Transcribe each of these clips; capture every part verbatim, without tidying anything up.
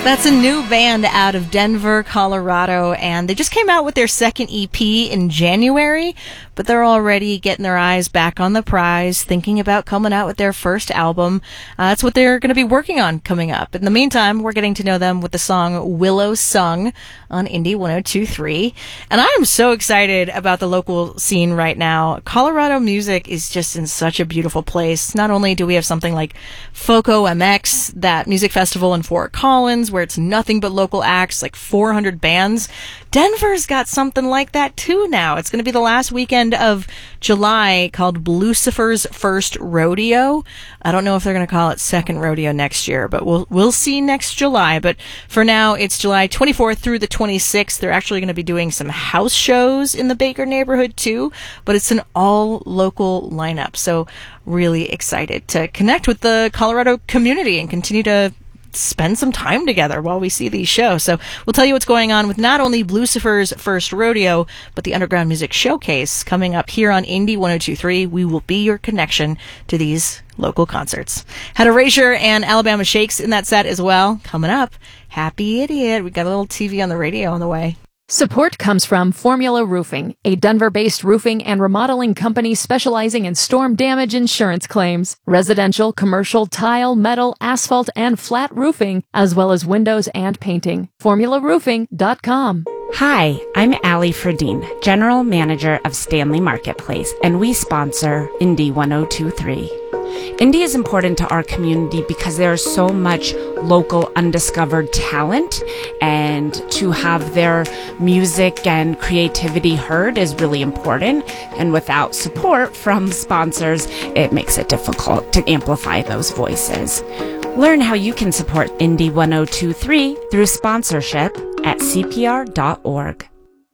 That's a new band out of Denver, Colorado, and they just came out with their second E P in January, but they're already getting their eyes back on the prize, thinking about coming out with their first album. Uh, that's what they're going to be working on coming up. In the meantime, we're getting to know them with the song Willow Sung on Indie one oh two point three. And I am so excited about the local scene right now. Colorado music is just in such a beautiful place. Not only do we have something like Foco M X, that music festival in Fort Collins, where it's nothing but local acts, like four hundred bands. Denver's got something like that too now. It's going to be the last weekend of July, called Lucifer's First Rodeo. I don't know if they're going to call it Second Rodeo next year, but we'll we'll see next July. But for now, it's July twenty-fourth through the twenty-sixth. They're actually going to be doing some house shows in the Baker neighborhood too, but it's an all local lineup. So really excited to connect with the Colorado community and continue to spend some time together while we see these shows. So we'll tell you what's going on with not only Lucifer's First Rodeo, but the Underground Music Showcase coming up here on Indie one oh two point three. We will be your connection to these local concerts. Had Erasure and Alabama Shakes in that set as well. Coming up, Happy Idiot. We got a little T V on the radio on the way. Support comes from Formula Roofing, a Denver-based roofing and remodeling company specializing in storm damage insurance claims, residential, commercial, tile, metal, asphalt, and flat roofing, as well as windows and painting. formula roofing dot com. Hi, I'm Allie Ferdine, General Manager of Stanley Marketplace, and we sponsor Indie one oh two point three. Indie is important to our community because there is so much local undiscovered talent, and to have their music and creativity heard is really important. And without support from sponsors, it makes it difficult to amplify those voices. Learn how you can support Indie one oh two point three through sponsorship at C P R dot org.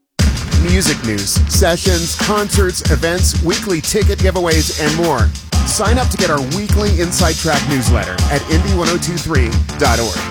Music news, sessions, concerts, events, weekly ticket giveaways, and more. Sign up to get our weekly Inside Track newsletter at indie one oh two three dot org.